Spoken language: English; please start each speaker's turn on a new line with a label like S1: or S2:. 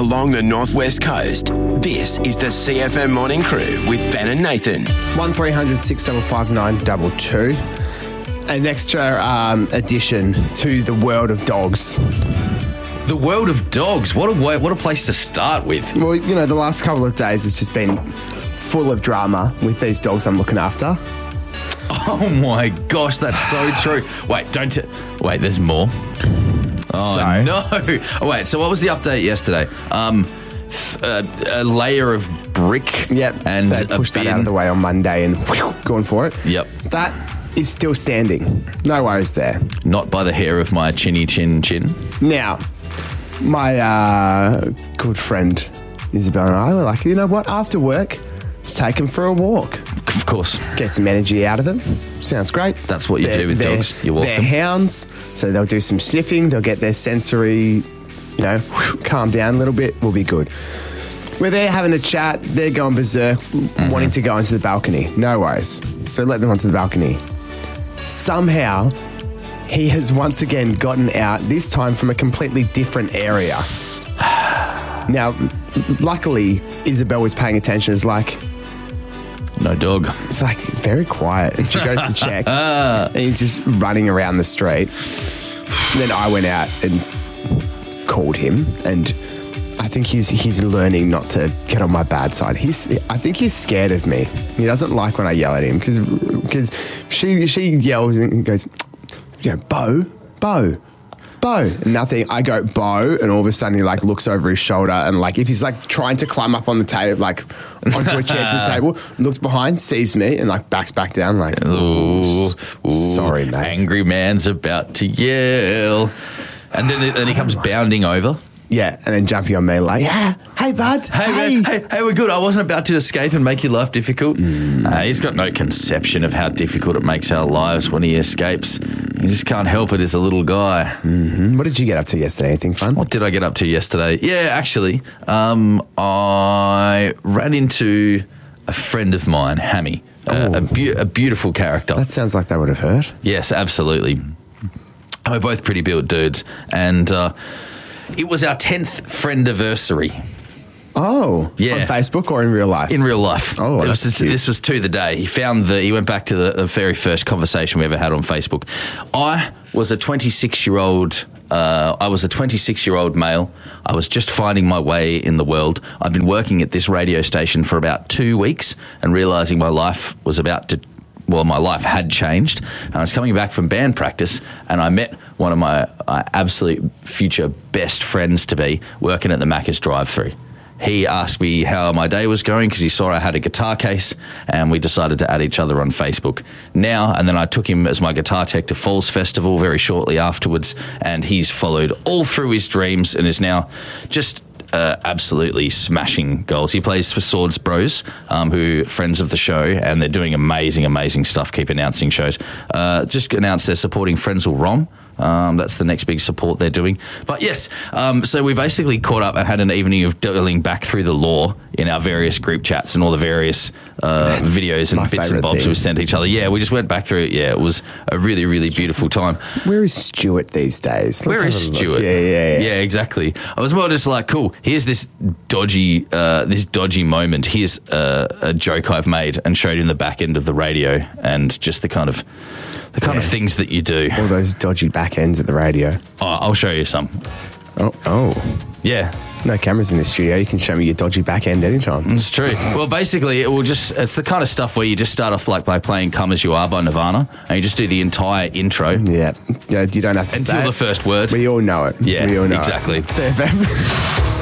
S1: along the northwest coast. This is the CFM Morning Crew with Ben and Nathan.
S2: 1300 675 922. An extra addition to the world of dogs.
S3: The world of dogs. What a place to start with.
S2: Well, you know, the last couple of days has just been full of drama with these dogs I'm looking after.
S3: Oh my gosh, that's so true. Wait, wait, there's more. Oh
S2: So?
S3: no. Oh, wait, so what was the update yesterday? A layer of brick.
S2: Yep,
S3: And
S2: they
S3: a
S2: pushed that
S3: bin.
S2: out of the way on Monday and going for it.
S3: Yep.
S2: That is still standing. No worries there.
S3: Not by the hair of my chinny chin.
S2: Now, my good friend Isabel and I were like, you know what? After work, let's take them for a walk.
S3: Of course.
S2: Get some energy out of them. Sounds great.
S3: That's what you do with dogs. You walk
S2: they're
S3: them.
S2: hounds, so they'll do some sniffing. They'll get their sensory, calm down a little bit. We'll be good. We're there having a chat. They're going berserk, wanting to go into the balcony. No worries. So let them onto the balcony. Somehow, he has once again gotten out, this time from a completely different area. Now, luckily, Isabel was paying attention. It's like,
S3: No dog.
S2: it's like very quiet. And she goes to check, and he's just running around the street. And then I went out and called him, and I think he's learning not to get on my bad side. I think he's scared of me. He doesn't like when I yell at him because she yells and goes, Bo, and nothing. I go, Bo, and all of a sudden he looks over his shoulder and if he's trying to climb up on the table, onto a chair to the table, looks behind, sees me and backs back down
S3: Ooh,
S2: sorry, mate.
S3: Angry man's about to yell. And then he comes bounding over.
S2: Yeah, and then jumping on me yeah, hey, bud.
S3: Hey, we're good. I wasn't about to escape and make your life difficult. He's got no conception of how difficult it makes our lives when he escapes. He just can't help it as a little guy.
S2: Mm-hmm. What did you get up to yesterday? Anything fun?
S3: What did I get up to yesterday? Yeah, actually, I ran into a friend of mine, Hammy, a beautiful character.
S2: That sounds like they would have heard.
S3: Yes, absolutely. We're both pretty built dudes. And it was our 10th friendiversary.
S2: Oh,
S3: Yeah.
S2: on Facebook or in real life?
S3: In real life.
S2: Oh,
S3: this was to the day. He went back to the very first conversation we ever had on Facebook. I was a 26-year-old male. I was just finding my way in the world. I've been working at this radio station for about 2 weeks and realising my life my life had changed. And I was coming back from band practice and I met one of my absolute future best friends to be working at the Macca's drive-thru. He asked me how my day was going because he saw I had a guitar case and we decided to add each other on Facebook. And then I took him as my guitar tech to Falls Festival very shortly afterwards, and he's followed all through his dreams and is now just absolutely smashing goals. He plays for Swords Bros, who friends of the show, and they're doing amazing, amazing stuff. Keep announcing shows. Just announced they're supporting Frenzal Rom. That's the next big support they're doing. But yes, so we basically caught up and had an evening of dealing back through the law in our various group chats and all the various videos and bits and bobs we sent each other. Yeah, we just went back through it. Yeah, it was a really, really beautiful time.
S2: Where is Stuart these days?
S3: Where is Stuart?
S2: Yeah,
S3: exactly. I was more just cool, here's this dodgy moment. Here's a joke I've made, and showed him the back end of the radio and just the kind of things that you do.
S2: All those dodgy back ends at the radio.
S3: Oh, I'll show you some.
S2: Oh.
S3: Yeah.
S2: No cameras in the studio. You can show me your dodgy back end anytime.
S3: It's true. Well, basically, it's the kind of stuff where you just start off by playing Come As You Are by Nirvana, and you just do the entire intro.
S2: Yeah. You don't have to say
S3: until the first word.
S2: We all know it.
S3: Yeah,
S2: we all know
S3: exactly.
S2: it. CFM.